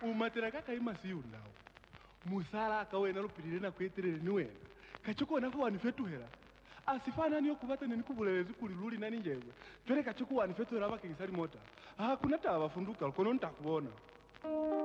umatera kakaima siyundawo musala akawena lupirire nakweterere niwena kachikuona kuwanifetuhera asifanani yokuvatane nikuvulelezi kuli luli nani njegwe pere kachikuwanifetuhera vakeisali mota kuna tava funduka kono ntakuona